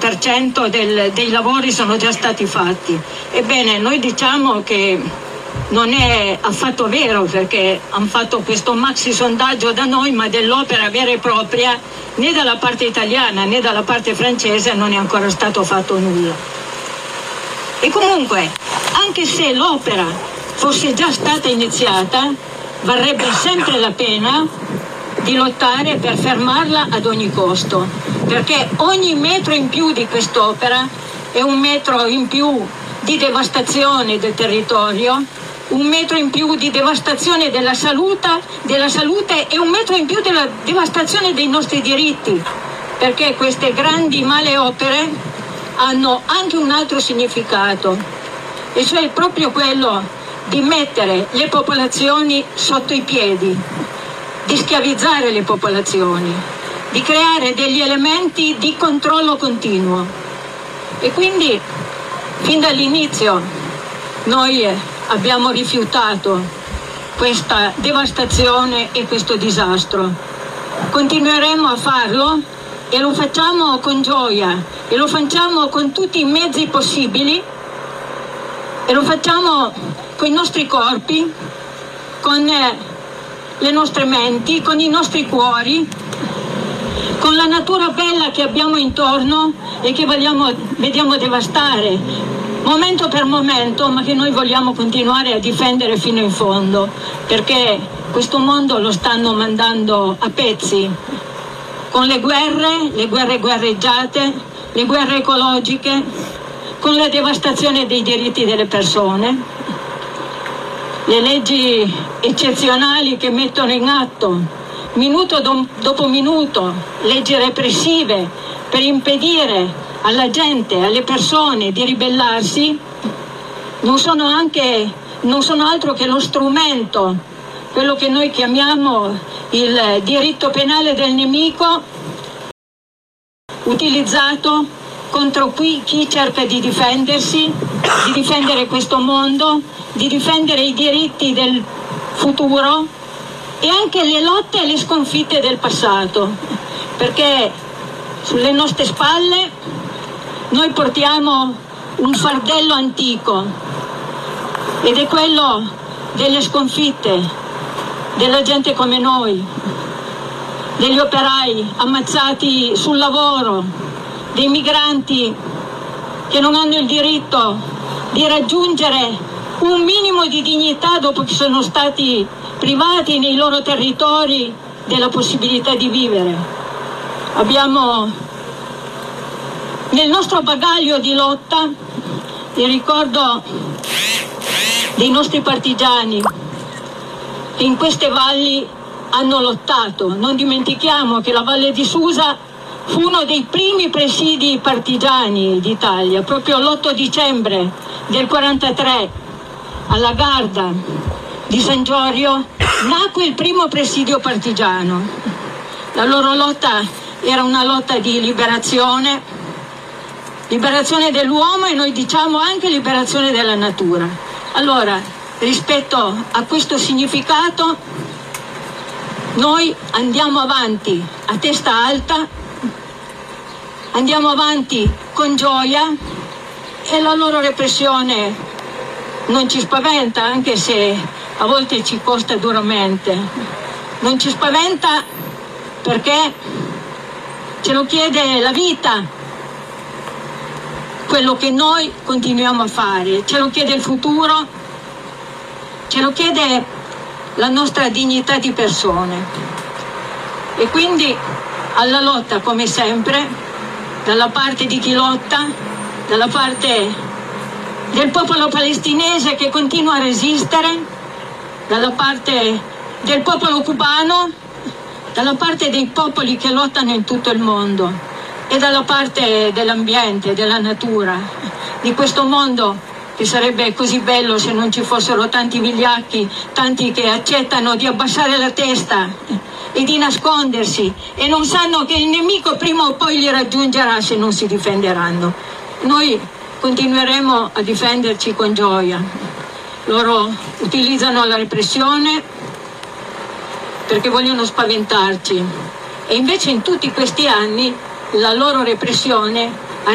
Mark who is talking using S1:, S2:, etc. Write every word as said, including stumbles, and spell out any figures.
S1: per cento del, dei lavori sono già stati fatti. Ebbene, noi diciamo che non è affatto vero, perché hanno fatto questo maxi sondaggio da noi, ma dell'opera vera e propria né dalla parte italiana né dalla parte francese non è ancora stato fatto nulla. E comunque, anche se l'opera fosse già stata iniziata, varrebbe sempre la pena di lottare per fermarla ad ogni costo, perché ogni metro in più di quest'opera è un metro in più di devastazione del territorio, un metro in più di devastazione della salute, della salute e un metro in più della devastazione dei nostri diritti, perché queste grandi male opere hanno anche un altro significato, e cioè proprio quello di mettere le popolazioni sotto i piedi, di schiavizzare le popolazioni, di creare degli elementi di controllo continuo. E quindi fin dall'inizio noi abbiamo rifiutato questa devastazione e questo disastro. Continueremo a farlo e lo facciamo con gioia e lo facciamo con tutti i mezzi possibili e lo facciamo con i nostri corpi, con le nostre menti, con i nostri cuori, con la natura bella che abbiamo intorno e che vogliamo, vediamo devastare momento per momento, ma che noi vogliamo continuare a difendere fino in fondo, perché questo mondo lo stanno mandando a pezzi con le guerre, le guerre guerreggiate, le guerre ecologiche, con la devastazione dei diritti delle persone, le leggi eccezionali che mettono in atto minuto do- dopo minuto, leggi repressive per impedire alla gente, alle persone di ribellarsi, non sono anche, non sono altro che lo strumento, quello che noi chiamiamo il diritto penale del nemico, utilizzato contro chi, chi cerca di difendersi, di difendere questo mondo, di difendere i diritti del futuro e anche le lotte e le sconfitte del passato, perché sulle nostre spalle noi portiamo un fardello antico ed è quello delle sconfitte, della gente come noi, degli operai ammazzati sul lavoro, dei migranti che non hanno il diritto di raggiungere un minimo di dignità dopo che sono stati privati nei loro territori della possibilità di vivere. Abbiamo nel nostro bagaglio di lotta il ricordo dei nostri partigiani che in queste valli hanno lottato. Non dimentichiamo che la Valle di Susa fu uno dei primi presidi partigiani d'Italia. Proprio l'otto dicembre del quarantatré alla Garda di San Giorgio nacque il primo presidio partigiano. La loro lotta era una lotta di liberazione, liberazione dell'uomo e noi diciamo anche liberazione della natura. Allora, rispetto a questo significato, noi andiamo avanti a testa alta, andiamo avanti con gioia e la loro repressione non ci spaventa, anche se a volte ci costa duramente. Non ci spaventa perché ce lo chiede la vita, quello che noi continuiamo a fare, ce lo chiede il futuro, ce lo chiede la nostra dignità di persone. E quindi alla lotta come sempre, dalla parte di chi lotta, dalla parte del popolo palestinese che continua a resistere, dalla parte del popolo cubano, dalla parte dei popoli che lottano in tutto il mondo e dalla parte dell'ambiente, della natura, di questo mondo che sarebbe così bello se non ci fossero tanti vigliacchi, tanti che accettano di abbassare la testa e di nascondersi e non sanno che il nemico prima o poi li raggiungerà se non si difenderanno. Noi continueremo a difenderci con gioia. Loro utilizzano la repressione perché vogliono spaventarci e invece in tutti questi anni la loro repressione